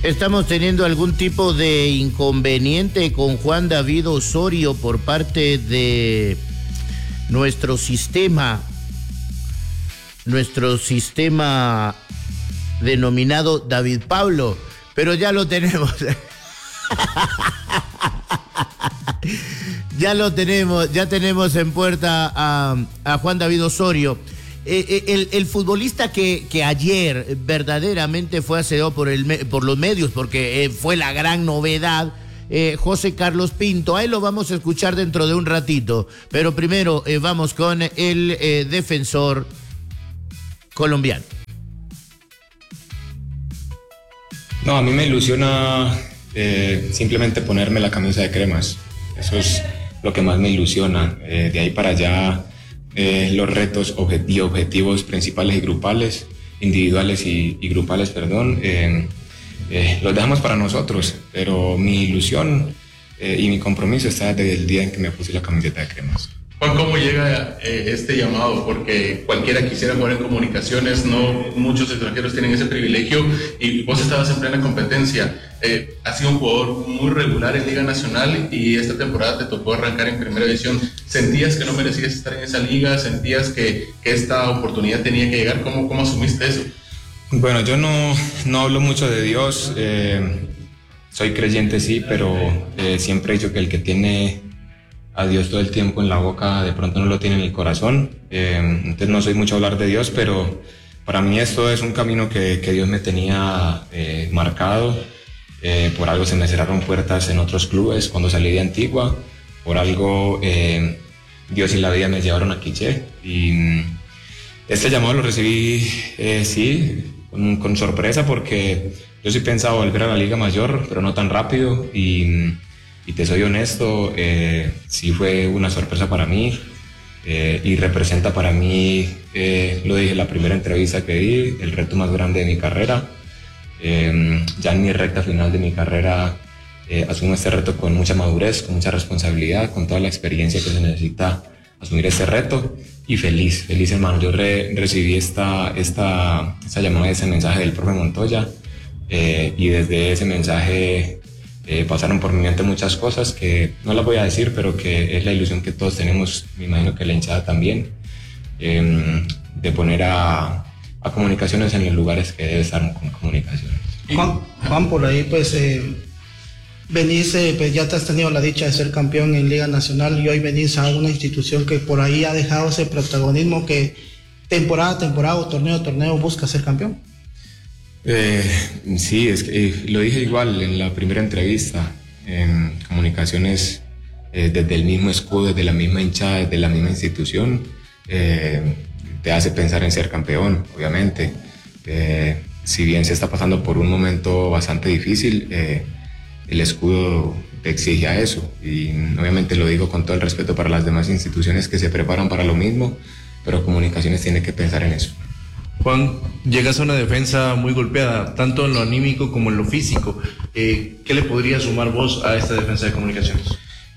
Estamos teniendo algún tipo de inconveniente con Juan David Osorio por parte de nuestro sistema denominado David Pablo, pero ya lo tenemos. Ya tenemos en puerta a Juan David Osorio. El futbolista que ayer verdaderamente fue asediado por los medios, porque fue la gran novedad, José Carlos Pinto. A él lo vamos a escuchar dentro de un ratito, pero primero vamos con el defensor colombiano. No, a mí me ilusiona simplemente ponerme la camisa de Cremas. Eso es lo que más me ilusiona. De ahí para allá, los retos y objetivos principales y grupales, individuales y grupales, perdón, los dejamos para nosotros, pero mi ilusión y mi compromiso está desde el día en que me puse la camiseta de Cremas. Juan, ¿cómo llega este llamado? Porque cualquiera quisiera jugar en Comunicaciones, no muchos extranjeros tienen ese privilegio y vos estabas en plena competencia. Has sido un jugador muy regular en Liga Nacional y esta temporada te tocó arrancar en Primera División. ¿Sentías que no merecías estar en esa liga? ¿Sentías que esta oportunidad tenía que llegar? ¿Cómo asumiste eso? Bueno, yo no hablo mucho de Dios, soy creyente sí, pero siempre he dicho que el que tiene a Dios todo el tiempo en la boca de pronto no lo tiene en el corazón. Entonces no soy mucho a hablar de Dios, pero para mí esto es un camino que Dios me tenía marcado. Por algo se me cerraron puertas en otros clubes cuando salí de Antigua, por algo Dios y la vida me llevaron a Quiché, y este llamado lo recibí sí, con sorpresa, porque yo sí pensaba volver a la Liga Mayor, pero no tan rápido, y te soy honesto, sí fue una sorpresa para mí, y representa para mí, lo dije en la primera entrevista que di, el reto más grande de mi carrera. Ya en mi recta final de mi carrera asumo este reto con mucha madurez, con mucha responsabilidad, con toda la experiencia que se necesita asumir este reto, y feliz hermano. Yo recibí esta llamada, ese mensaje del profe Montoya, y desde ese mensaje pasaron por mi mente muchas cosas que no las voy a decir, pero que es la ilusión que todos tenemos, me imagino que la hinchada también, de poner a Comunicaciones en los lugares que debe estar con Comunicaciones. Juan, por ahí pues venís, pues ya te has tenido la dicha de ser campeón en Liga Nacional, y hoy venís a una institución que por ahí ha dejado ese protagonismo que temporada a temporada o torneo a torneo busca ser campeón. Sí, es que lo dije igual en la primera entrevista. Comunicaciones, desde el mismo escudo, desde la misma hinchada, desde la misma institución, te hace pensar en ser campeón, obviamente. Si bien se está pasando por un momento bastante difícil, el escudo te exige a eso, y obviamente lo digo con todo el respeto para las demás instituciones que se preparan para lo mismo, pero Comunicaciones tiene que pensar en eso. Juan, llegas a una defensa muy golpeada, tanto en lo anímico como en lo físico. ¿Qué le podrías sumar vos a esta defensa de Comunicaciones?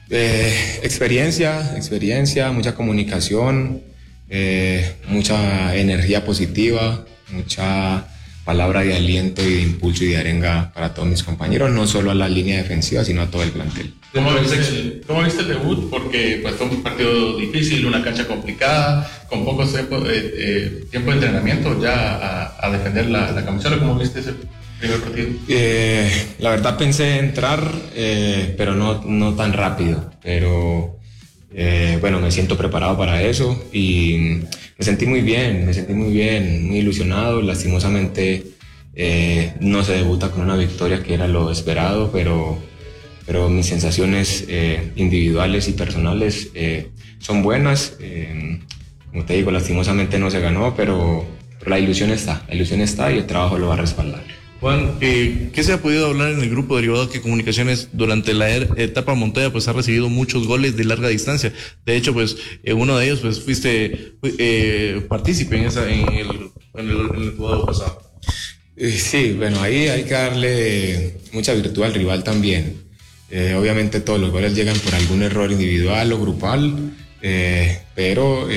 Experiencia, mucha comunicación, mucha energía positiva, mucha palabra de aliento y de impulso y de arenga para todos mis compañeros, no solo a la línea defensiva, sino a todo el plantel. ¿Cómo viste el debut? Porque pues, fue un partido difícil, una cancha complicada, con poco tiempo de entrenamiento ya a defender la camisola. ¿Cómo viste ese primer partido? La verdad pensé entrar, pero no tan rápido, pero bueno, me siento preparado para eso y me sentí muy bien, muy ilusionado. Lastimosamente no se debuta con una victoria, que era lo esperado, pero mis sensaciones individuales y personales son buenas. Como te digo, lastimosamente no se ganó, pero la ilusión está y el trabajo lo va a respaldar. Juan, ¿qué se ha podido hablar en el grupo derivado que Comunicaciones durante la etapa Montoya pues ha recibido muchos goles de larga distancia? De hecho, pues uno de ellos pues fuiste partícipe en el jugador pasado. Sí, bueno, ahí hay que darle mucha virtud al rival también. Obviamente todos los goles llegan por algún error individual o grupal, pero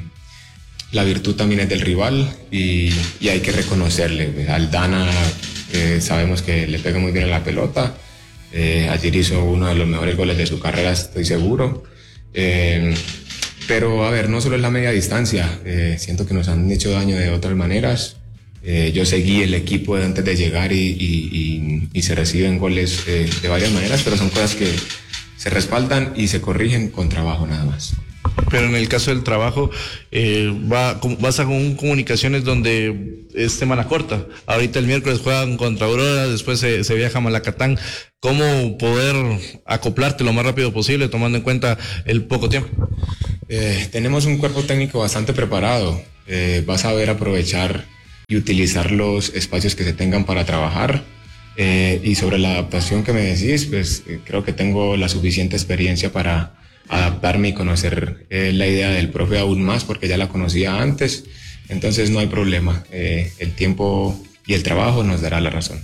la virtud también es del rival y hay que reconocerle. Aldana sabemos que le pega muy bien a la pelota. Ayer hizo uno de los mejores goles de su carrera, estoy seguro. Pero a ver, no solo es la media distancia, siento que nos han hecho daño de otras maneras. Yo seguí el equipo antes de llegar y se reciben goles de varias maneras, pero son cosas que se respaldan y se corrigen con trabajo nada más. Pero en el caso del trabajo, vas a comunicaciones donde es semana corta. Ahorita el miércoles juegan contra Aurora, después se viaja a Malacatán. ¿Cómo poder acoplarte lo más rápido posible, tomando en cuenta el poco tiempo? Tenemos un cuerpo técnico bastante preparado. Vas a ver aprovechar y utilizar los espacios que se tengan para trabajar. Y sobre la adaptación que me decís, pues creo que tengo la suficiente experiencia para adaptarme y conocer la idea del profe aún más, porque ya la conocía antes. Entonces no hay problema. El tiempo y el trabajo nos dará la razón.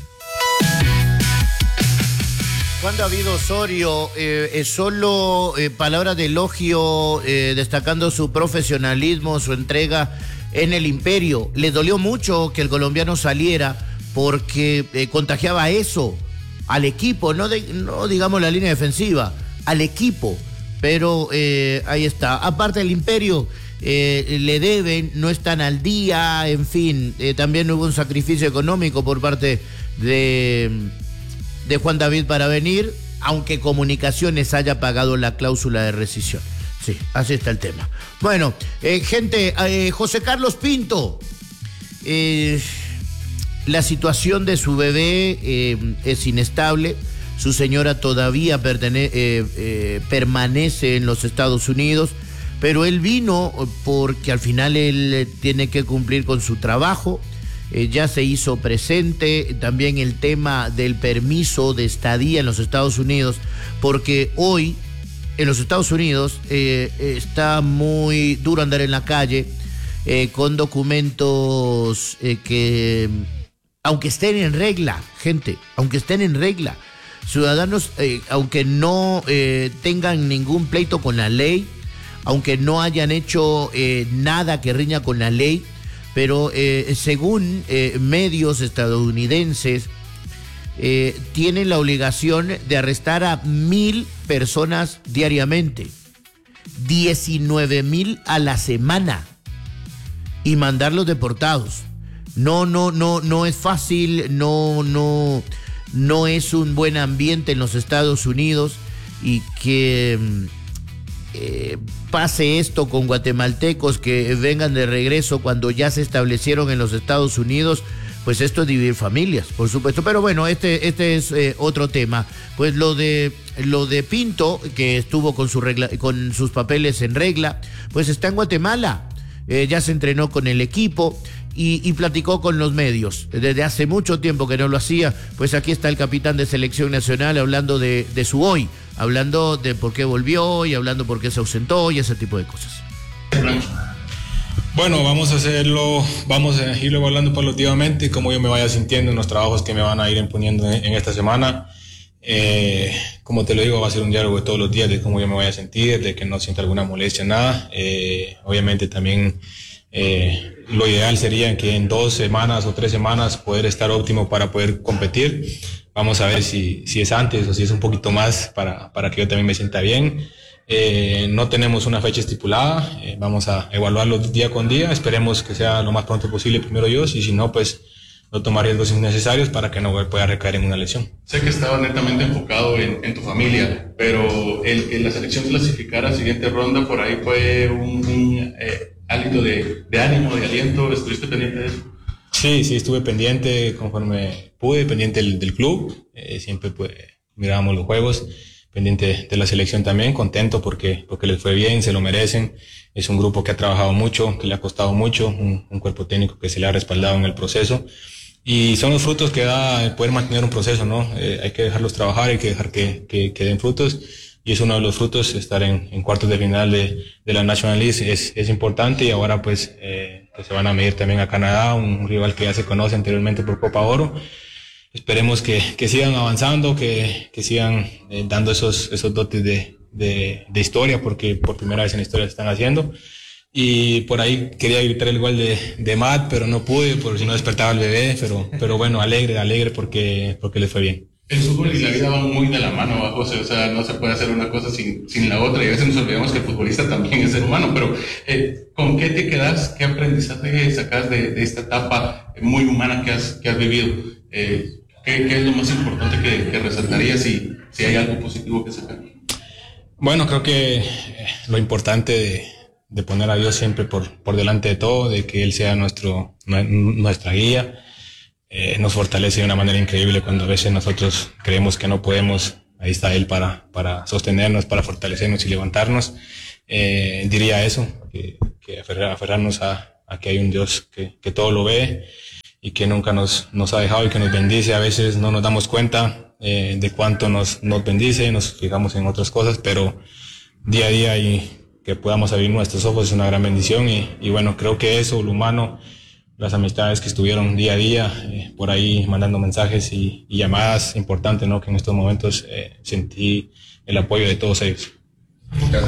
Juan David Osorio, solo palabras de elogio, destacando su profesionalismo, su entrega en el Imperio. Le dolió mucho que el colombiano saliera porque contagiaba eso al equipo, no digamos la línea defensiva, al equipo. Pero ahí está. Aparte del Imperio, le deben, no están al día, en fin. También hubo un sacrificio económico por parte de Juan David para venir, aunque Comunicaciones haya pagado la cláusula de rescisión. Sí, así está el tema. Bueno, gente, José Carlos Pinto, la situación de su bebé es inestable. Su señora todavía permanece en los Estados Unidos, pero él vino porque al final él tiene que cumplir con su trabajo. Ya se hizo presente también el tema del permiso de estadía en los Estados Unidos, porque hoy en los Estados Unidos está muy duro andar en la calle con documentos que, aunque estén en regla, gente, aunque estén en regla, ciudadanos, aunque no tengan ningún pleito con la ley, aunque no hayan hecho nada que riña con la ley, pero según medios estadounidenses, tienen la obligación de arrestar a 1,000 personas diariamente, 19,000 a la semana, y mandarlos deportados. No es fácil, no es un buen ambiente en los Estados Unidos, y que pase esto con guatemaltecos que vengan de regreso cuando ya se establecieron en los Estados Unidos, pues esto es dividir familias, por supuesto. Pero bueno, este es otro tema. Pues lo de Pinto, que estuvo con sus papeles en regla, pues está en Guatemala. Ya se entrenó con el equipo y platicó con los medios. Desde hace mucho tiempo que no lo hacía. Pues aquí está el capitán de selección nacional hablando de su hoy, hablando de por qué volvió y hablando por qué se ausentó y ese tipo de cosas. Bueno, vamos a irlo evaluando paulativamente, cómo yo me vaya sintiendo en los trabajos que me van a ir imponiendo en esta semana. Como te lo digo, va a ser un diálogo de todos los días de cómo yo me vaya a sentir, de que no sienta alguna molestia, nada. Obviamente también lo ideal sería que en 2 semanas o 3 semanas poder estar óptimo para poder competir. Vamos a ver si es antes o si es un poquito más para que yo también me sienta bien. No tenemos una fecha estipulada, vamos a evaluarlo día con día, esperemos que sea lo más pronto posible primero Dios, y si no, pues no tomar riesgos innecesarios para que no pueda recaer en una lesión. Sé que estaba netamente enfocado en tu familia, pero el la selección clasificar a siguiente ronda por ahí fue un hálito de ánimo, de aliento. ¿Estuviste pendiente de eso? Sí, estuve pendiente conforme pude, pendiente del club, siempre pues mirábamos los juegos, pendiente de la selección también, contento porque les fue bien, se lo merecen. Es un grupo que ha trabajado mucho, que le ha costado mucho, un cuerpo técnico que se le ha respaldado en el proceso. Y son los frutos que da el poder mantener un proceso, ¿no? Hay que dejarlos trabajar, hay que dejar que den frutos. Y es uno de los frutos, estar en cuartos de final de la National League es importante. Y ahora pues se van a medir también a Canadá, un rival que ya se conoce anteriormente por Copa Oro. Esperemos que sigan avanzando, que sigan dando esos dotes de historia, porque por primera vez en la historia se están haciendo. y por ahí quería gritar el gol de Matt, pero no pude, por si no despertaba el bebé, pero bueno, alegre porque le fue bien. El fútbol y la vida van muy de la mano, José, o sea, no se puede hacer una cosa sin la otra, y a veces nos olvidamos que el futbolista también es ser humano, pero ¿con qué te quedas? ¿Qué aprendizaje sacas de esta etapa muy humana que has vivido? ¿Qué es lo más importante que resaltarías si hay algo positivo que sacar? Bueno, creo que lo importante de poner a Dios siempre por delante de todo, de que Él sea nuestra guía, nos fortalece de una manera increíble cuando a veces nosotros creemos que no podemos. Ahí está Él para sostenernos, para fortalecernos y levantarnos. Diría eso, que aferrarnos a que hay un Dios que todo lo ve y que nunca nos ha dejado y que nos bendice. A veces no nos damos cuenta de cuánto nos bendice, nos fijamos en otras cosas, pero día a día y que podamos abrir nuestros ojos es una gran bendición y bueno, creo que eso, lo humano, las amistades que estuvieron día a día por ahí mandando mensajes y llamadas importantes, ¿no? Que en estos momentos sentí el apoyo de todos ellos. Gracias.